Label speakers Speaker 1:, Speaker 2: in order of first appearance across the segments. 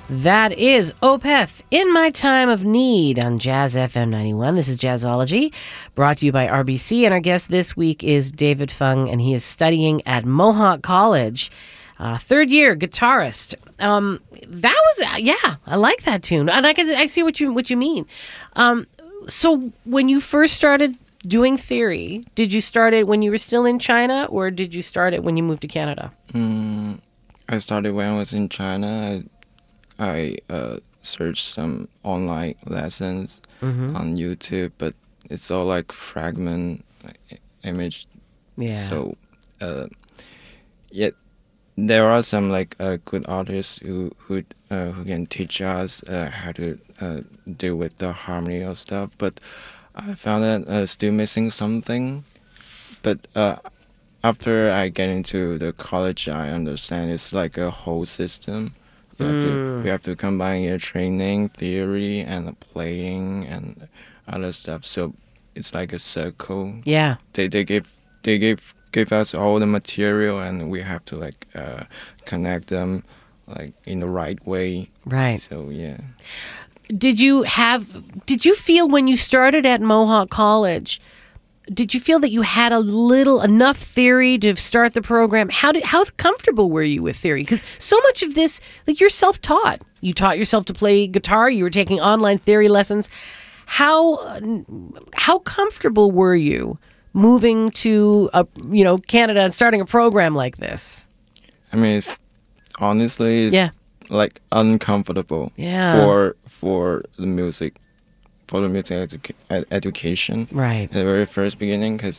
Speaker 1: That is Opeth, In My Time of Need on Jazz FM 91. This is Jazzology, brought to you by RBC. And our guest this week is David Fung, and he is studying at Mohawk College. Third year guitarist. That was, I like that tune. And I see what you mean. So when you first started doing theory, did you start it when you were still in China, or did you start it when you moved to Canada?
Speaker 2: I started when I was in China. I searched some online lessons on YouTube, but it's all like fragment image.
Speaker 1: Yeah.
Speaker 2: So, yet there are some like good artists who can teach us how to deal with the harmony or stuff. But I found that still missing something. But after I get into the college, I understand it's like a whole system. We have to combine your training, theory, and playing and other stuff. So it's like a circle.
Speaker 1: Yeah.
Speaker 2: They give us all the material, and we have to like connect them like in the right way.
Speaker 1: Right.
Speaker 2: So yeah.
Speaker 1: Did you feel when you started at Mohawk College, did you feel that you had enough theory to start the program? How comfortable were you with theory? Because so much of this, like, you're self-taught. You taught yourself to play guitar. You were taking online theory lessons. How comfortable were you moving to Canada and starting a program like this?
Speaker 2: I mean, honestly, like uncomfortable.
Speaker 1: Yeah.
Speaker 2: For the music. For the music education,
Speaker 1: right
Speaker 2: at the very first beginning, because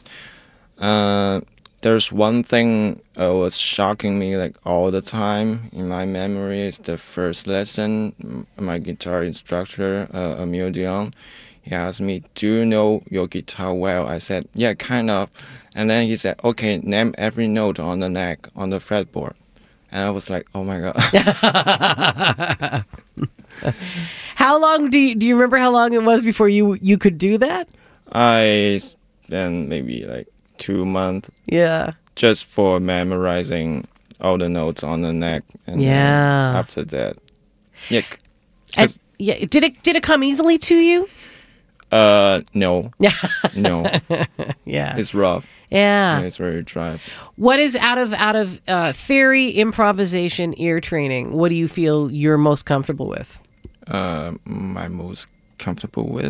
Speaker 2: there's one thing was shocking me like all the time in my memory is the first lesson. My guitar instructor, Emil Dion, he asked me, "Do you know your guitar well?" I said, "Yeah, kind of." And then he said, "Okay, name every note on the neck on the fretboard." And I was like, "Oh my god."
Speaker 1: How long do you remember how long it was before you could do that?
Speaker 2: I spent maybe like 2 months.
Speaker 1: Yeah.
Speaker 2: Just for memorizing all the notes on the neck. And then after that, yeah.
Speaker 1: Did it come easily to you?
Speaker 2: No. No.
Speaker 1: Yeah.
Speaker 2: It's rough.
Speaker 1: Yeah.
Speaker 2: It's very dry.
Speaker 1: What is out of theory, improvisation, ear training? What do you feel you're most comfortable with?
Speaker 2: My most comfortable with.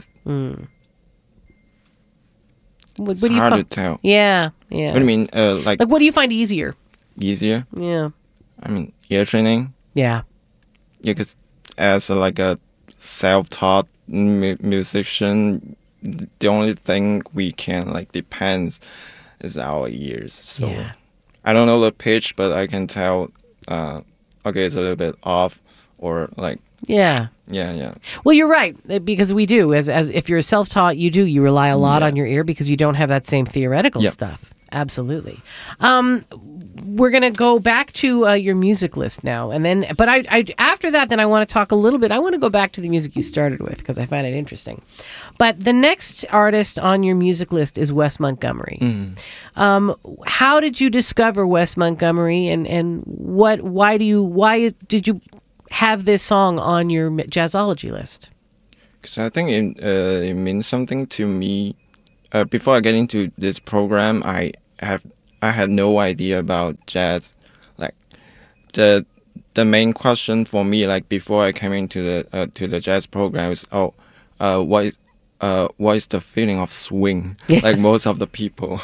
Speaker 1: What
Speaker 2: it's
Speaker 1: do you
Speaker 2: hard to tell.
Speaker 1: Yeah, yeah.
Speaker 2: What do you mean? Like
Speaker 1: what do you find easier?
Speaker 2: Easier?
Speaker 1: Yeah.
Speaker 2: I mean, ear training.
Speaker 1: Yeah.
Speaker 2: Yeah, because as a self-taught musician, the only thing we can like depends is our ears. So I don't know the pitch, but I can tell. Okay, it's a little bit off, or like.
Speaker 1: Yeah.
Speaker 2: Yeah.
Speaker 1: Well, you're right, because we do. As if you're self-taught, you rely a lot on your ear because you don't have that same theoretical stuff. Absolutely. We're gonna go back to your music list now, and then, but I after that, then I want to talk a little bit. I want to go back to the music you started with because I find it interesting. But the next artist on your music list is Wes Montgomery. How did you discover Wes Montgomery, and why did you have this song on your Jazzology list?
Speaker 2: Because I think it means something to me. Before I get into this program, I had no idea about jazz. Like the main question for me, like before I came into the jazz program, is what is the feeling of swing? Like most of the people.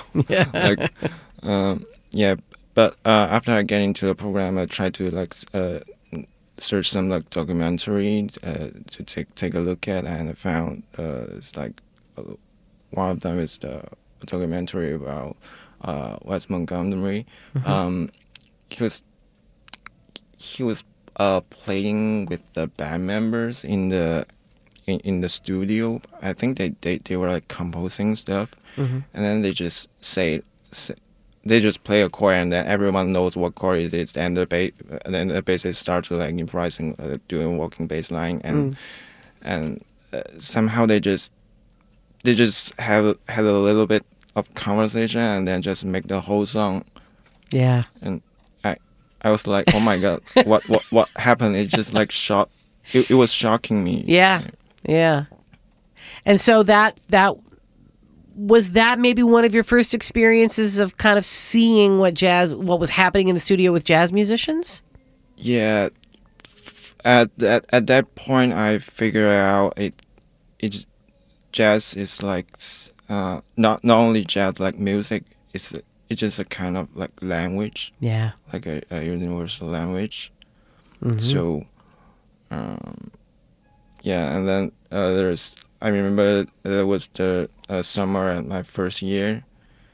Speaker 2: But after I get into the program, I try to search some like documentary to take a look at, and I found it's like one of them is the documentary about Wes Montgomery. He was playing with the band members in the studio. I think they were like composing stuff, and then they just they just play a chord, and then everyone knows what chord it is, and the bassist start to like improvising, doing walking bass line, and somehow they just had a little bit of conversation, and then just make the whole song.
Speaker 1: Yeah.
Speaker 2: And I was like, oh my god, what happened? It just like shot it was shocking me.
Speaker 1: Yeah. Yeah. And so that was that maybe one of your first experiences of kind of seeing what was happening in the studio with jazz musicians?
Speaker 2: Yeah. At that point, I figured out jazz is like not only jazz, like music. It's just a kind of like language.
Speaker 1: Yeah.
Speaker 2: Like a universal language.
Speaker 1: Mm-hmm.
Speaker 2: So, yeah, and then I remember there was the summer at my first year.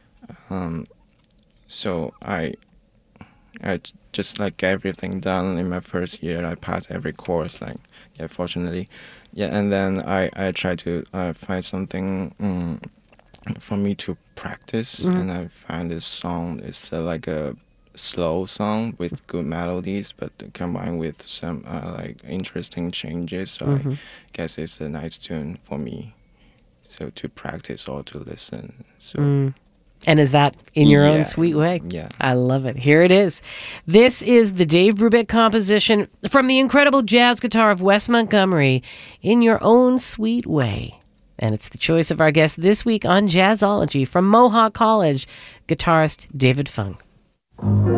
Speaker 2: So I just like get everything done in my first year. I passed every course, like, yeah, fortunately. Yeah, and then I try to find something for me to practice, and I find this song. It's like a slow song with good melodies, but combined with some like interesting changes. So I guess it's a nice tune for me. So to practice or to listen. So.
Speaker 1: And is that in your own sweet way?
Speaker 2: Yeah.
Speaker 1: I love it. Here it is. This is the Dave Brubeck composition from the incredible jazz guitar of Wes Montgomery, In Your Own Sweet Way. And it's the choice of our guest this week on Jazzology from Mohawk College, guitarist David Fung.